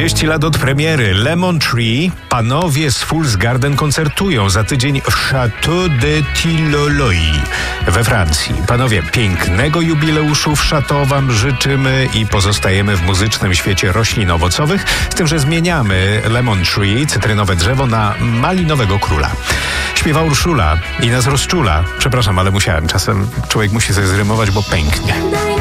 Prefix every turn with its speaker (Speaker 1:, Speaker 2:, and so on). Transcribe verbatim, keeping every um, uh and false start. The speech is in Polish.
Speaker 1: trzydzieści lat od premiery. Lemon Tree. Panowie z Fool's Garden koncertują za tydzień w Château de Tilloloy we Francji. Panowie, pięknego jubileuszu w Château wam życzymy i pozostajemy w muzycznym świecie roślin owocowych, z tym, że zmieniamy Lemon Tree, cytrynowe drzewo, na malinowego króla. Śpiewa Urszula i nas rozczula. Przepraszam, ale musiałem. Czasem człowiek musi sobie zrymować, bo pęknie.